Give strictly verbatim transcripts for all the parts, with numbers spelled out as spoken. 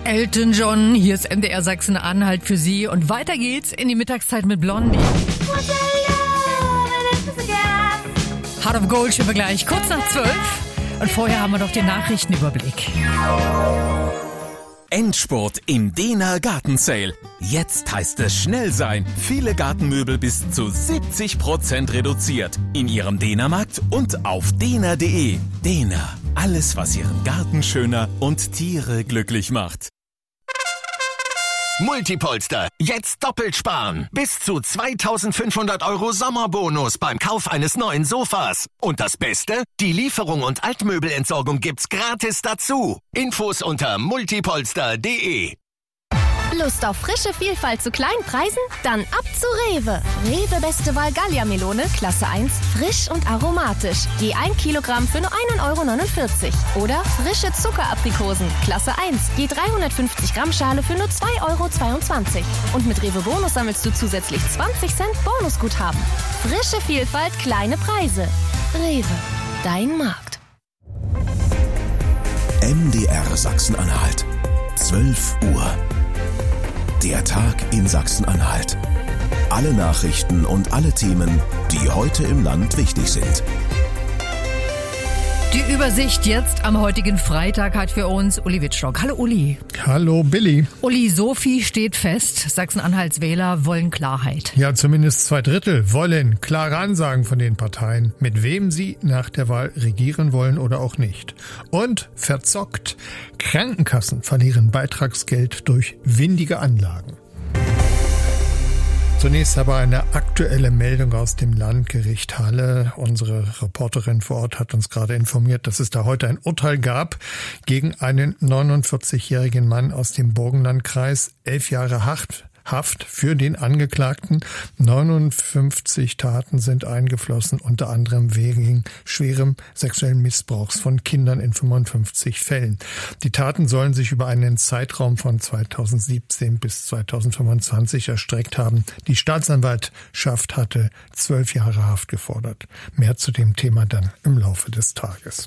Elton John, hier ist M D R Sachsen-Anhalt für Sie und weiter geht's in die Mittagszeit mit Blondie. Heart of Gold spielen wir gleich kurz nach zwölf und vorher haben wir noch den Nachrichtenüberblick. Endspurt im Dehner Gartensale. Jetzt heißt es schnell sein. Viele Gartenmöbel bis zu siebzig Prozent reduziert. In Ihrem Dehnermarkt und auf dehner punkt de. Dehner. Alles, was Ihren Garten schöner und Tiere glücklich macht. Multipolster. Jetzt doppelt sparen. Bis zu zweitausendfünfhundert Euro Sommerbonus beim Kauf eines neuen Sofas. Und das Beste? Die Lieferung und Altmöbelentsorgung gibt's gratis dazu. Infos unter multipolster punkt de. Lust auf frische Vielfalt zu kleinen Preisen? Dann ab zu Rewe. Rewe Beste Wahl Gallia-Melone, Klasse eins, frisch und aromatisch. Je ein Kilogramm für nur ein Euro neunundvierzig. Oder frische Zuckeraprikosen, Klasse eins, je dreihundertfünfzig Gramm Schale für nur zwei Euro zweiundzwanzig. Und mit Rewe Bonus sammelst du zusätzlich zwanzig Cent Bonusguthaben. Frische Vielfalt, kleine Preise. Rewe, dein Markt. M D R Sachsen-Anhalt. zwölf Uhr. Der Tag in Sachsen-Anhalt. Alle Nachrichten und alle Themen, die heute im Land wichtig sind. Die Übersicht jetzt am heutigen Freitag hat für uns Uli Wittstock. Hallo Uli. Hallo Billy. Uli, so viel steht fest. Sachsen-Anhalts Wähler wollen Klarheit. Ja, zumindest zwei Drittel wollen klare Ansagen von den Parteien, mit wem sie nach der Wahl regieren wollen oder auch nicht. Und verzockt. Krankenkassen verlieren Beitragsgeld durch windige Anlagen. Zunächst aber eine aktuelle Meldung aus dem Landgericht Halle. Unsere Reporterin vor Ort hat uns gerade informiert, dass es da heute ein Urteil gab gegen einen neunundvierzigjährigen Mann aus dem Burgenlandkreis. Elf Jahre Haft. Haft für den Angeklagten. neunundfünfzig Taten sind eingeflossen, unter anderem wegen schwerem sexuellen Missbrauchs von Kindern in fünfundfünfzig Fällen. Die Taten sollen sich über einen Zeitraum von zweitausendsiebzehn bis zweitausendfünfundzwanzig erstreckt haben. Die Staatsanwaltschaft hatte zwölf Jahre Haft gefordert. Mehr zu dem Thema dann im Laufe des Tages.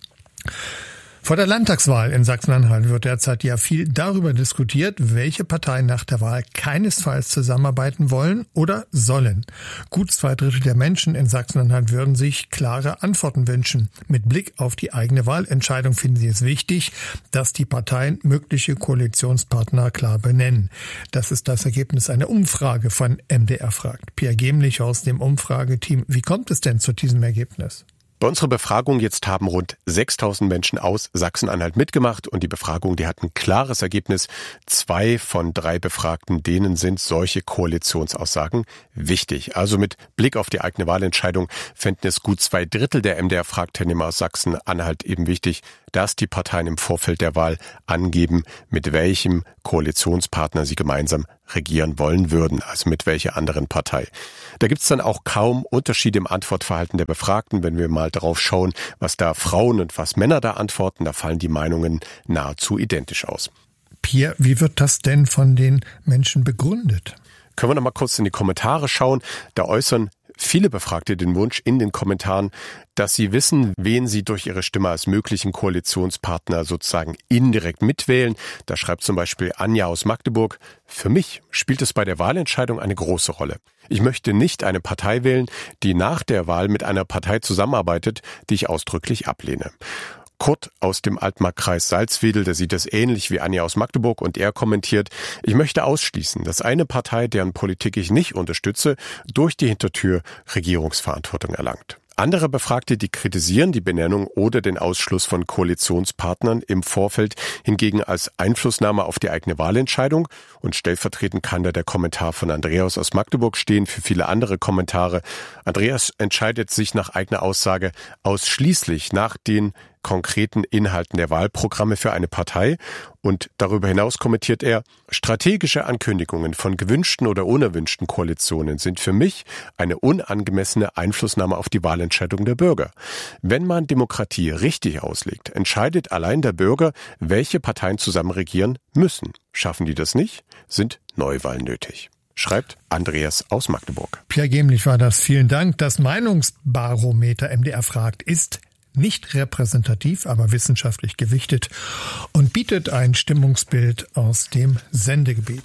Vor der Landtagswahl in Sachsen-Anhalt wird derzeit ja viel darüber diskutiert, welche Parteien nach der Wahl keinesfalls zusammenarbeiten wollen oder sollen. Gut zwei Drittel der Menschen in Sachsen-Anhalt würden sich klare Antworten wünschen. Mit Blick auf die eigene Wahlentscheidung finden sie es wichtig, dass die Parteien mögliche Koalitionspartner klar benennen. Das ist das Ergebnis einer Umfrage von M D R fragt. Pierre Gemlich aus dem Umfrageteam. Wie kommt es denn zu diesem Ergebnis? Bei unserer Befragung jetzt haben rund sechstausend Menschen aus Sachsen-Anhalt mitgemacht und die Befragung, die hat ein klares Ergebnis. Zwei von drei Befragten, denen sind solche Koalitionsaussagen wichtig. Also mit Blick auf die eigene Wahlentscheidung fänden es gut zwei Drittel der M D R-Fragteilnehmer aus Sachsen-Anhalt eben wichtig, dass die Parteien im Vorfeld der Wahl angeben, mit welchem Koalitionspartner sie gemeinsam regieren wollen würden, also mit welcher anderen Partei. Da gibt's dann auch kaum Unterschiede im Antwortverhalten der Befragten. Wenn wir mal drauf schauen, was da Frauen und was Männer da antworten, da fallen die Meinungen nahezu identisch aus. Pierre, wie wird das denn von den Menschen begründet? Können wir noch mal kurz in die Kommentare schauen. Da äußern viele Befragte den Wunsch in den Kommentaren, dass sie wissen, wen sie durch ihre Stimme als möglichen Koalitionspartner sozusagen indirekt mitwählen. Da schreibt zum Beispiel Anja aus Magdeburg: Für mich spielt es bei der Wahlentscheidung eine große Rolle. Ich möchte nicht eine Partei wählen, die nach der Wahl mit einer Partei zusammenarbeitet, die ich ausdrücklich ablehne. Kurt aus dem Altmarkkreis Salzwedel, der sieht das ähnlich wie Anja aus Magdeburg und er kommentiert: Ich möchte ausschließen, dass eine Partei, deren Politik ich nicht unterstütze, durch die Hintertür Regierungsverantwortung erlangt. Andere Befragte, die kritisieren die Benennung oder den Ausschluss von Koalitionspartnern im Vorfeld hingegen als Einflussnahme auf die eigene Wahlentscheidung. Und stellvertretend kann da der Kommentar von Andreas aus Magdeburg stehen für viele andere Kommentare. Andreas entscheidet sich nach eigener Aussage ausschließlich nach den konkreten Inhalten der Wahlprogramme für eine Partei. Und darüber hinaus kommentiert er: Strategische Ankündigungen von gewünschten oder unerwünschten Koalitionen sind für mich eine unangemessene Einflussnahme auf die Wahlentscheidung der Bürger. Wenn man Demokratie richtig auslegt, entscheidet allein der Bürger, welche Parteien zusammen regieren müssen. Schaffen die das nicht, sind Neuwahlen nötig. Schreibt Andreas aus Magdeburg. Pierre Gemlich war das. Vielen Dank. Das Meinungsbarometer M D R fragt ist nicht repräsentativ, aber wissenschaftlich gewichtet und bietet ein Stimmungsbild aus dem Sendegebiet.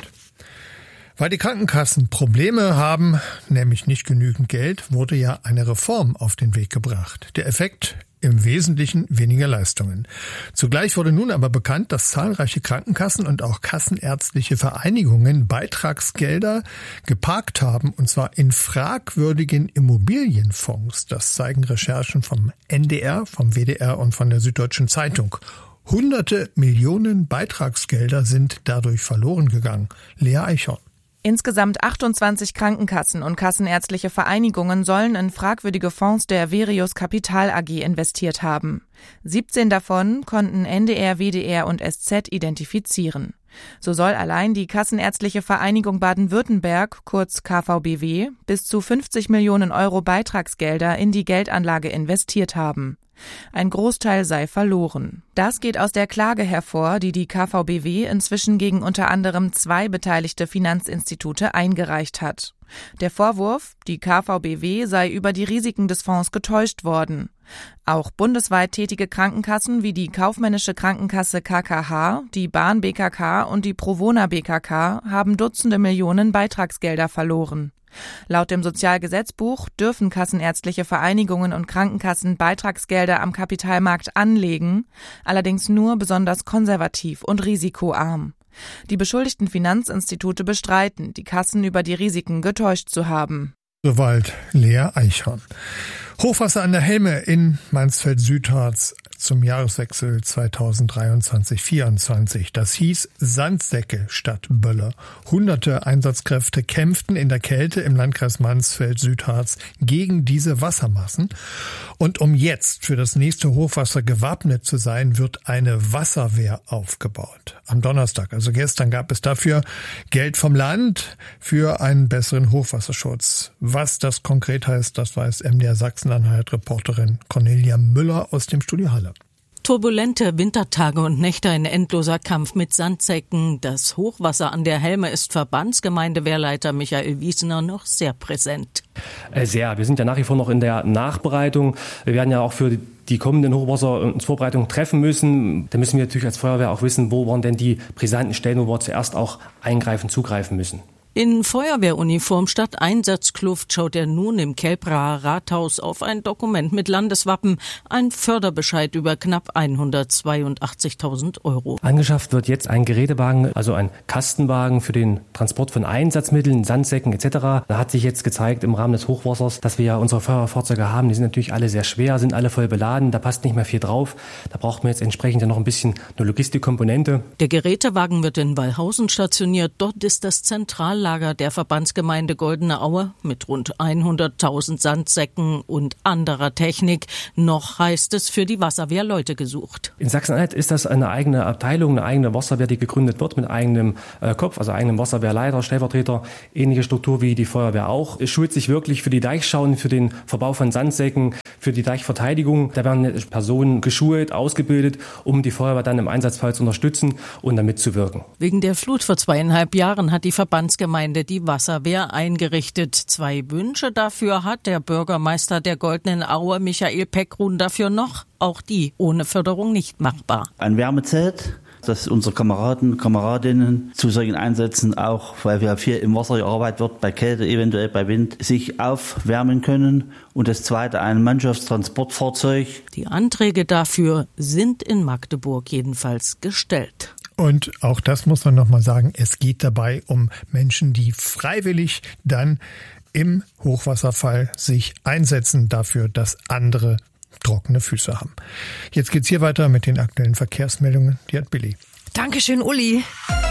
Weil die Krankenkassen Probleme haben, nämlich nicht genügend Geld, wurde ja eine Reform auf den Weg gebracht. Der Effekt: im Wesentlichen weniger Leistungen. Zugleich wurde nun aber bekannt, dass zahlreiche Krankenkassen und auch kassenärztliche Vereinigungen Beitragsgelder geparkt haben, und zwar in fragwürdigen Immobilienfonds. Das zeigen Recherchen vom N D R, vom W D R und von der Süddeutschen Zeitung. Hunderte Millionen Beitragsgelder sind dadurch verloren gegangen. Lea Eichhorn. Insgesamt achtundzwanzig Krankenkassen und kassenärztliche Vereinigungen sollen in fragwürdige Fonds der Verius Kapital A G investiert haben. siebzehn davon konnten N D R, W D R und S Z identifizieren. So soll allein die Kassenärztliche Vereinigung Baden-Württemberg, kurz K V B W, bis zu fünfzig Millionen Euro Beitragsgelder in die Geldanlage investiert haben. Ein Großteil sei verloren. Das geht aus der Klage hervor, die die K V B W inzwischen gegen unter anderem zwei beteiligte Finanzinstitute eingereicht hat. Der Vorwurf: die K V B W sei über die Risiken des Fonds getäuscht worden. Auch bundesweit tätige Krankenkassen wie die Kaufmännische Krankenkasse K K H, die Bahn B K K und die Provona B K K haben Dutzende Millionen Beitragsgelder verloren. Laut dem Sozialgesetzbuch dürfen kassenärztliche Vereinigungen und Krankenkassen Beitragsgelder am Kapitalmarkt anlegen, allerdings nur besonders konservativ und risikoarm. Die beschuldigten Finanzinstitute bestreiten, die Kassen über die Risiken getäuscht zu haben. Soweit Lea Eichhorn. Hochwasser an der Helme in Mansfeld-Südharz zum Jahreswechsel zweitausenddreiundzwanzig vierundzwanzig. Das hieß Sandsäcke statt Böller. Hunderte Einsatzkräfte kämpften in der Kälte im Landkreis Mansfeld-Südharz gegen diese Wassermassen. Und um jetzt für das nächste Hochwasser gewappnet zu sein, wird eine Wasserwehr aufgebaut. Am Donnerstag, also gestern, gab es dafür Geld vom Land für einen besseren Hochwasserschutz. Was das konkret heißt, das weiß M D R Sachsen-Anhalt-Reporterin Cornelia Müller aus dem Studio Halle. Turbulente Wintertage und Nächte, ein endloser Kampf mit Sandsäcken. Das Hochwasser an der Helme ist Verbandsgemeindewehrleiter Michael Wiesner noch sehr präsent. Sehr. Wir sind ja nach wie vor noch in der Nachbereitung. Wir werden ja auch für die kommenden Hochwasser uns Vorbereitungen treffen müssen. Da müssen wir natürlich als Feuerwehr auch wissen, wo waren denn die brisanten Stellen, wo wir zuerst auch eingreifen, zugreifen müssen. In Feuerwehruniform statt Einsatzkluft schaut er nun im Kelbraer Rathaus auf ein Dokument mit Landeswappen, ein Förderbescheid über knapp hundertzweiundachtzigtausend Euro. Angeschafft wird jetzt ein Gerätewagen, also ein Kastenwagen für den Transport von Einsatzmitteln, Sandsäcken et cetera. Da hat sich jetzt gezeigt im Rahmen des Hochwassers, dass wir ja unsere Feuerwehrfahrzeuge haben. Die sind natürlich alle sehr schwer, sind alle voll beladen, da passt nicht mehr viel drauf. Da braucht man jetzt entsprechend ja noch ein bisschen eine Logistikkomponente. Der Gerätewagen wird in Wallhausen stationiert. Dort ist das Zentrallager der Verbandsgemeinde Goldene Aue mit rund hunderttausend Sandsäcken und anderer Technik. Noch heißt es für die Wasserwehr Leute gesucht. In Sachsen-Anhalt ist das eine eigene Abteilung, eine eigene Wasserwehr, die gegründet wird mit eigenem äh, Kopf, also eigenem Wasserwehrleiter, Stellvertreter, ähnliche Struktur wie die Feuerwehr auch. Es schult sich wirklich für die Deichschauen, für den Verbau von Sandsäcken, für die Deichverteidigung. Da werden Personen geschult, ausgebildet, um die Feuerwehr dann im Einsatzfall zu unterstützen und da mitzuwirken. Wegen der Flut vor zweieinhalb Jahren hat die Verbandsgemeinde die Wasserwehr eingerichtet. Zwei Wünsche dafür hat der Bürgermeister der Goldenen Aue, Michael Peckrun, dafür noch. Auch die ohne Förderung nicht machbar. Ein Wärmezelt, dass unsere Kameraden, Kameradinnen zu solchen Einsätzen auch, weil wir viel im Wasser gearbeitet wird, bei Kälte, eventuell bei Wind, sich aufwärmen können. Und das zweite, ein Mannschaftstransportfahrzeug. Die Anträge dafür sind in Magdeburg jedenfalls gestellt. Und auch das muss man nochmal sagen, es geht dabei um Menschen, die freiwillig dann im Hochwasserfall sich einsetzen dafür, dass andere trockene Füße haben. Jetzt geht's hier weiter mit den aktuellen Verkehrsmeldungen. Die hat Billy. Dankeschön, Uli.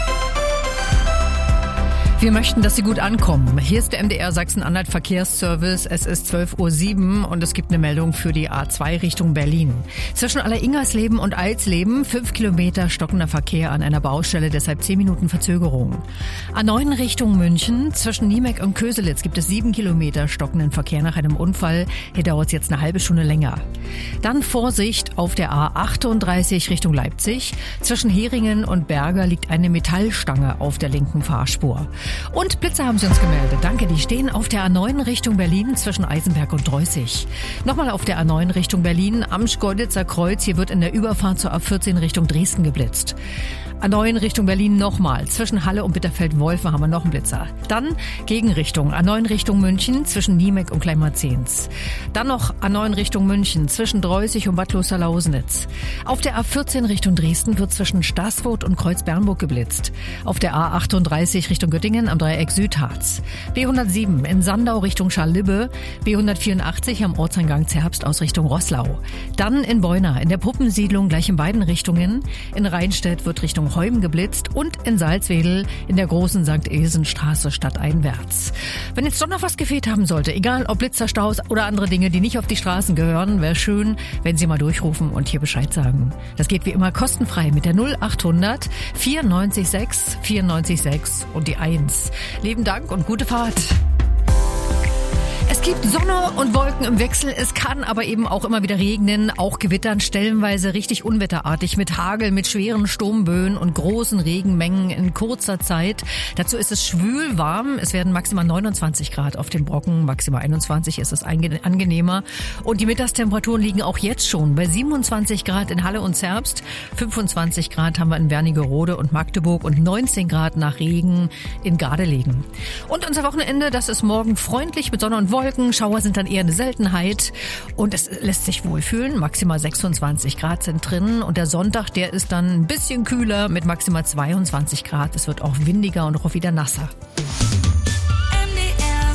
Wir möchten, dass Sie gut ankommen. Hier ist der M D R Sachsen-Anhalt Verkehrsservice. Es ist zwölf Uhr sieben und es gibt eine Meldung für die A zwei Richtung Berlin. Zwischen Alleringersleben und Alsleben fünf Kilometer stockender Verkehr an einer Baustelle, deshalb zehn Minuten Verzögerung. A neun Richtung München. Zwischen Niemek und Köselitz gibt es sieben Kilometer stockenden Verkehr nach einem Unfall. Hier dauert es jetzt eine halbe Stunde länger. Dann Vorsicht auf der A achtunddreißig Richtung Leipzig. Zwischen Heringen und Berger liegt eine Metallstange auf der linken Fahrspur. Und Blitzer haben sie uns gemeldet. Danke, die stehen auf der A neun Richtung Berlin zwischen Eisenberg und Dreußig. Nochmal auf der A neun Richtung Berlin am Schkeuditzer Kreuz. Hier wird in der Überfahrt zur A vierzehn Richtung Dresden geblitzt. A neun Richtung Berlin nochmal. Zwischen Halle und Bitterfeld-Wolfen haben wir noch einen Blitzer. Dann Gegenrichtung. A neun Richtung München zwischen Niemek und Kleinmarzens. Dann noch A neun Richtung München zwischen Dreußig und Bad Klosterlausnitz. Auf der A vierzehn Richtung Dresden wird zwischen Staßfurt und Kreuz-Bernburg geblitzt. Auf der A achtunddreißig Richtung Göttingen am Dreieck Südharz. B hundertsieben in Sandau Richtung Scharlibbe. B hundertvierundachtzig am Ortseingang Zerbst aus Richtung Roßlau. Dann in Beuna in der Puppensiedlung gleich in beiden Richtungen. In Rheinstedt wird Richtung Heum geblitzt und in Salzwedel in der großen Sankt Ilsen-Straße stadteinwärts. Wenn jetzt doch noch was gefehlt haben sollte, egal ob Blitzerstaus oder andere Dinge, die nicht auf die Straßen gehören, wäre schön, wenn Sie mal durchrufen und hier Bescheid sagen. Das geht wie immer kostenfrei mit der null achthundert vierundneunzig sechs vierundneunzig sechs und die eins. Lieben Dank und gute Fahrt. Es gibt Sonne und Wolken im Wechsel. Es kann aber eben auch immer wieder regnen, auch gewittern, stellenweise richtig unwetterartig mit Hagel, mit schweren Sturmböen und großen Regenmengen in kurzer Zeit. Dazu ist es schwül warm. Es werden maximal neunundzwanzig Grad auf den Brocken, maximal einundzwanzig ist es angenehmer. Und die Mittagstemperaturen liegen auch jetzt schon bei siebenundzwanzig Grad in Halle und Zerbst, fünfundzwanzig Grad haben wir in Wernigerode und Magdeburg und neunzehn Grad nach Regen in Gardelegen. Und unser Wochenende, das ist morgen freundlich mit Sonne und Wolken. Schauer sind dann eher eine Seltenheit und es lässt sich wohlfühlen. Maximal sechsundzwanzig Grad sind drin und der Sonntag, der ist dann ein bisschen kühler mit maximal zweiundzwanzig Grad. Es wird auch windiger und auch wieder nasser. M D R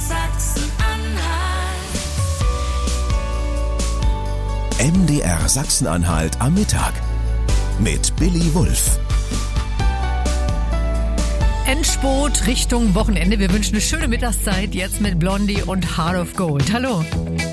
Sachsen-Anhalt. M D R Sachsen-Anhalt am Mittag mit Billy Wulff. Endspurt Richtung Wochenende. Wir wünschen eine schöne Mittagszeit jetzt mit Blondie und Heart of Gold. Hallo.